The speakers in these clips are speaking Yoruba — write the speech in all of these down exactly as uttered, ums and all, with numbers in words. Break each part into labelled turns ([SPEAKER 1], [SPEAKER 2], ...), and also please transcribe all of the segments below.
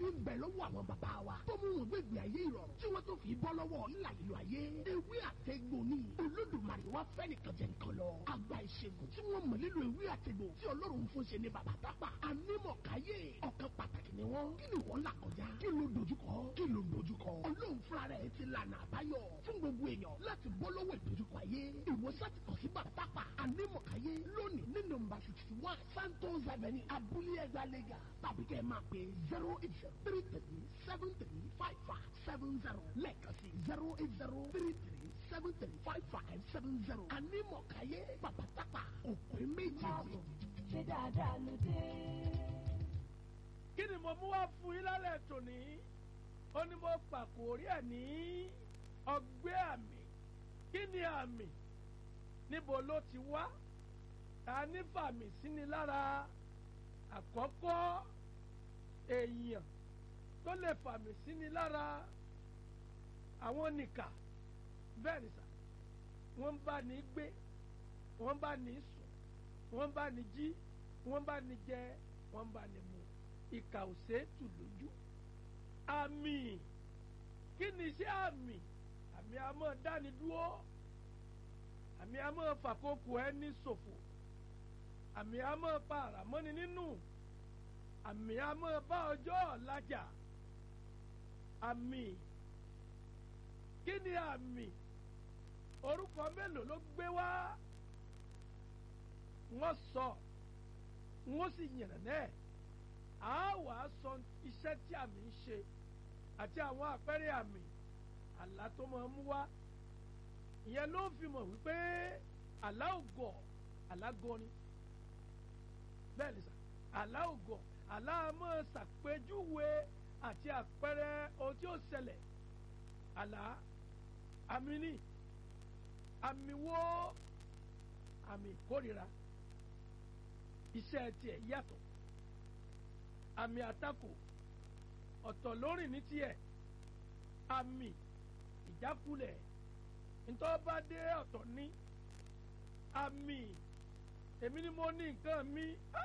[SPEAKER 1] ń bẹ lọ́wọ́ àwọn bàbá wa tó mú wọn gbégbé ayé ìrọ̀rùn tí wọ́n tó fi bọ́ lọ́wọ́ ńlá ìlú ayé. ewé àtẹ̀gbò ni Olódùmarè wá fẹ́ nìkan jẹ nǹkan lọ. àgbà ìṣègùn tí wọ́n mọ̀ nílò ewé àtẹ̀gbò tí Ọlọ́run fún ṣe ní bàbá tápà. anímọ̀káyé ọ̀kan pàtàkì ni wọ́n. kí ni wọ́n là kọjá? kí ló dojúkọ? kí ló dojúkọ? Ọlọ́run fúnra rẹ̀ ti lànà àbáyọ fún gbogbo èèyàn láti bọ́ lọ́wọ́ ìdojúkọ ayé. ìwòsàn ti kàn sí bàbá tápà. anímọ̀káyé lónìí ní nọ́mbà sixty one Santos Avenue Abúlé Ẹgbàá Lẹ́gà tàbí kẹ́ ẹ máa pè zero eight zero three three seven three five five seven zero lẹ́ẹ̀kan sí zero eight zero three three seven three five five seven zero. anímọ̀káyé bàbá tápà òpin méjì.
[SPEAKER 2] ṣé dáadáa ló dé.
[SPEAKER 3] kí ni mo mú wá fún yín lálẹ́ tòní? ó ní mo pàkórí ẹ̀ ní ọgbẹ́ àmì. kí ni àmì? níbo ló ti wá? ta ní fàmì sí ni lára? àkọ́kọ́ èèyàn tó lè fàmì sí ni lára àwọn nìkà bẹ́ẹ̀ ni sà wọ́n bá ní gbé wọ́n bá ní sùn wọ́n bá ní jí wọ́n bá ní jẹ wọ́n bá ní mu ìkà ò ṣeé tù lójú. àmì kí ni iṣẹ́ àmì? àmì a máa dáni dúró, àmì a máa fàkókò ẹni ṣòfò, àmì a máa pa àràmọ́ni nínú, àmì a máa bá ọjọ́ ọ̀làjà. àmì kí ni àmì? orúkọ mélòó ló gbé wá? wọ́n sọ wọ́n sì yànnà náà á wà á sọ iṣẹ́ tí àmì ń ṣe àti àwọn àpẹẹrẹ àmì àlá tó máa mú wá. ìyẹn ló fi mọ̀ wípé àlá ògọ̀ àlá gọni bẹ́ẹ̀ ni sà àlá ògọ̀ àlá máa ṣàpèjúwe àti àpẹẹrẹ ohun tí ó ṣẹlẹ̀. àlá àmì ni àmì wo? àmì ìkórìíra iṣẹ́ tiẹ̀ yàtọ̀. àmì àtakò ọ̀tọ̀ lórìn ní tiẹ̀. àmì ìjákulẹ̀ ntọ́ bá dé ọ̀tọ̀ ní. àmì èmi ni mo ní nǹkan mi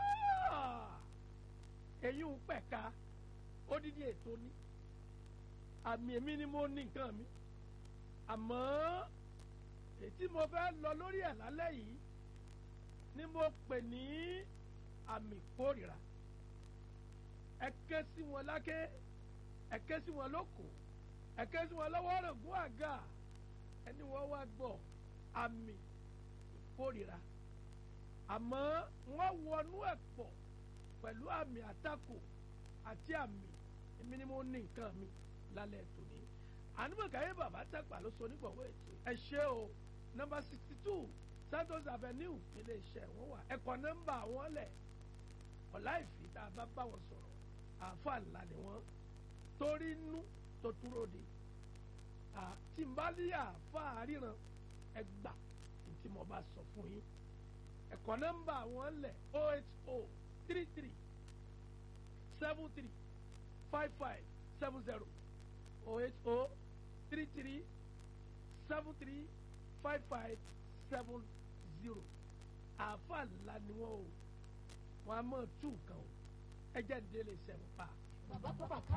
[SPEAKER 3] èyí ń pẹ̀ka odidi ètò ní. àmì èmi ni mo ní nǹkan mi àmọ́ ètí mo fẹ́ lọ lórí ẹ̀ lálẹ́ yìí ni mo pè ní àmì kórìíra. ẹ ké sí wọn láké, ẹ ké sí wọn lóko, ẹ ké sí wọn lọ́wọ́ ọ̀rọ̀gún àga, ẹni wọ́n wá gbọ́ àmì kórìíra. àmọ́ wọ́n wọnú ẹ̀ pọ̀ pẹ̀lú àmì àtakò àti àmì èmi ni mo ní nǹkan mi lálẹ́ tòní. Anímọ̀káyé bàbá Tápà ló sọ nígbàwọ́ ètò ẹ ṣé o. nọ́mbà sixty two Santos Avenue ilé iṣẹ́ wọn wà. ẹ̀kọ́ nọ́mbà wọn lẹ̀ ọ̀la ìfì tá a bá bá wọn sọ̀rọ̀ àáfàá ńlá ni wọ́n torí inú tó dúró de tí n bá ní àáfàá ríran ẹgbà tí mo bá sọ fún yín. ẹ̀kọ́ nọ́mbà wọn lẹ̀ oh eight oh three three seven three five five seven zero oh eight oh three three seven three five five seven zero. àáfàá ńlá ni wọ́n o wọ́n á mọ̀ tún nǹkan o ẹ jẹ́ ń délé iṣẹ́ wọn pa.
[SPEAKER 2] bàbá bàbá ká.